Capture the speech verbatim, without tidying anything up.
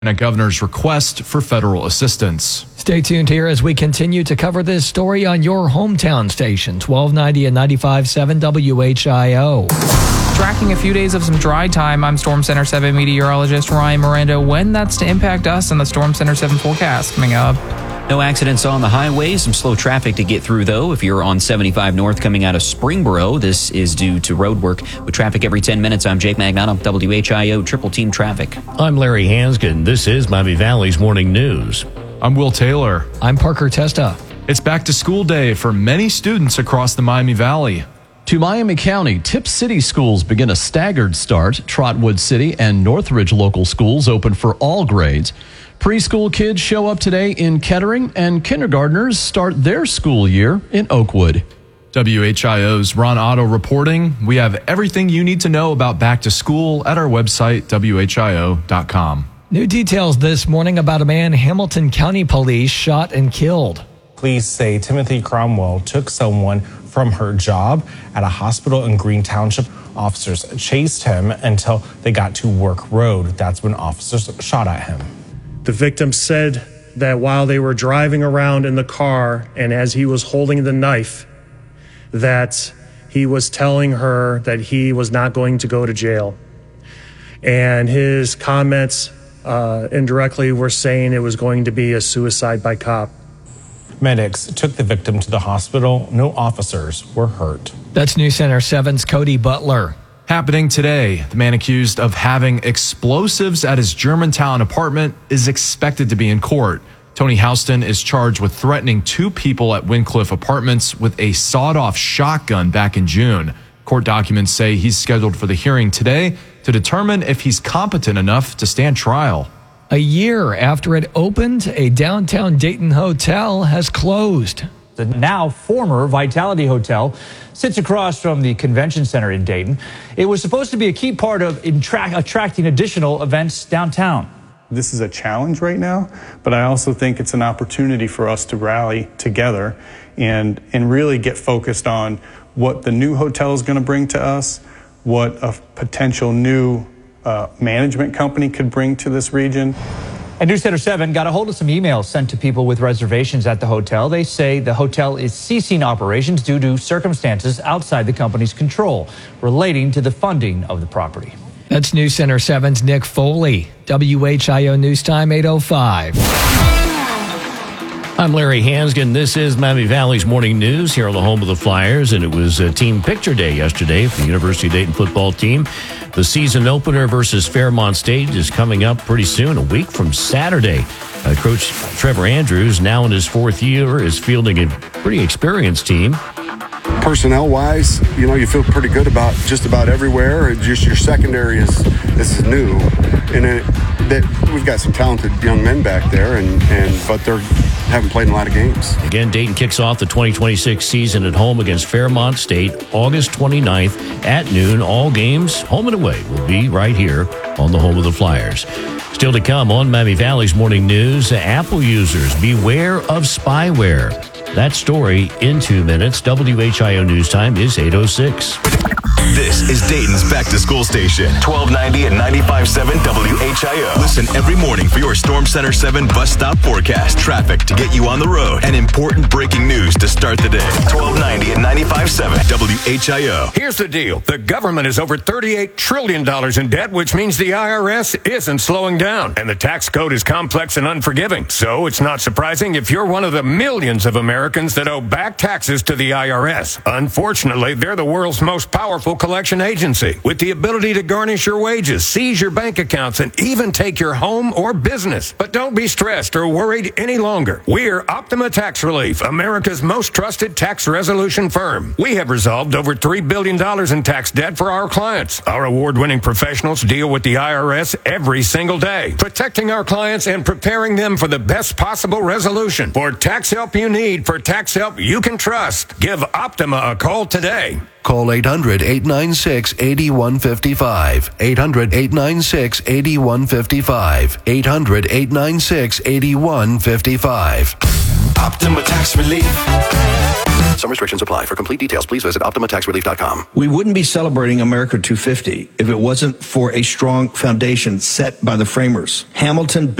A governor's request for federal assistance. Stay tuned here as we continue to cover this story on your hometown station, twelve ninety and ninety-five point seven W H I O. Tracking a few days of some dry time, I'm Storm Center seven meteorologist Ryan Miranda. When that's to impact us on the Storm Center seven forecast coming up. No accidents on the highways. Some slow traffic to get through, though. If you're on seventy-five North coming out of Springboro, this is due to road work. With traffic every ten minutes, I'm Jake Magnato, W H I O Triple Team Traffic. I'm Larry Hanskin. This is Miami Valley's Morning News. I'm Will Taylor. I'm Parker Testa. It's back to school day for many students across the Miami Valley. To Miami County, Tip City schools begin a staggered start. Trotwood City and Northridge local schools open for all grades. Preschool kids show up today in Kettering, and kindergartners start their school year in Oakwood. W H I O's Ron Otto reporting. We have everything you need to know about back to school at our website, W H I O dot com. New details this morning about a man Hamilton County Police shot and killed. Police say Timothy Cromwell took someone from her job at a hospital in Green Township. Officers chased him until they got to Work Road. That's when officers shot at him. The victim said that while they were driving around in the car and as he was holding the knife, that he was telling her that he was not going to go to jail. And his comments uh, indirectly were saying it was going to be a suicide by cop. Medics took the victim to the hospital. No officers were hurt. That's News Center seven's Cody Butler. Happening today, the man accused of having explosives at his Germantown apartment is expected to be in court. Tony Houston is charged with threatening two people at Wincliffe Apartments with a sawed-off shotgun back in June. Court documents say he's scheduled for the hearing today to determine if he's competent enough to stand trial. A year after it opened, a downtown Dayton hotel has closed. The now former Vitality Hotel sits across from the convention center in Dayton. It was supposed to be a key part of attract, attracting additional events downtown. This is a challenge right now, but I also think it's an opportunity for us to rally together and, and really get focused on what the new hotel is going to bring to us, what a potential new uh, management company could bring to this region. And News Center seven got a hold of some emails sent to people with reservations at the hotel. They say the hotel is ceasing operations due to circumstances outside the company's control relating to the funding of the property. That's News Center seven's Nick Foley. W H I O News Time eight oh five. I'm Larry Hanskin. This is Miami Valley's Morning News here on the home of the Flyers, and it was a team picture day yesterday for the University of Dayton football team. The season opener versus Fairmont State is coming up pretty soon, a week from Saturday. Uh, Coach Trevor Andrews, now in his fourth year, is fielding a pretty experienced team. Personnel-wise, you know, you feel pretty good about just about everywhere. Just your secondary is this is new, and it, that we've got some talented young men back there, and, and but they're haven't played in a lot of games. Again, Dayton kicks off the twenty twenty-six season at home against Fairmont State, August twenty-ninth at noon. All games, home and away, will be right here on the home of the Flyers. Still to come on Miami Valley's Morning News, Apple users beware of spyware. That story in two minutes. W H I O News Time is eight oh six. This is Dayton's Back to School Station, twelve ninety and ninety-five point seven W H I O. Listen every morning for your Storm Center seven bus stop forecast, traffic to get you on the road, and important breaking news to start the day. twelve ninety and ninety-five point seven W H I O. Here's the deal. The government is over thirty-eight trillion dollars in debt, which means the I R S isn't slowing down. And the tax code is complex and unforgiving. So it's not surprising if you're one of the millions of Americans that owe back taxes to the I R S. Unfortunately, they're the world's most powerful collection agency with the ability to garnish your wages, seize your bank accounts, and even take your home or business. But don't be stressed or worried any longer. We're Optima Tax Relief, America's most trusted tax resolution firm. We have resolved over three billion dollars in tax debt for our clients. Our award-winning professionals deal with the I R S every single day, protecting our clients and preparing them for the best possible resolution. For tax help you need, for tax help you can trust, give Optima a call today. Call eight hundred, eight nine six, eight one five five. eight hundred, eight nine six, eight one five five. eight hundred, eight nine six, eight one five five. Optima Tax Relief. Some restrictions apply. For complete details, please visit Optima Tax Relief dot com. We wouldn't be celebrating America two fifty if it wasn't for a strong foundation set by the framers. Hamilton